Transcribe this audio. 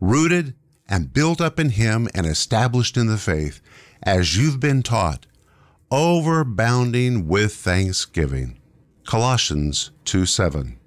rooted and built up in Him and established in the faith, as you've been taught, overbounding with thanksgiving. Colossians 2:7.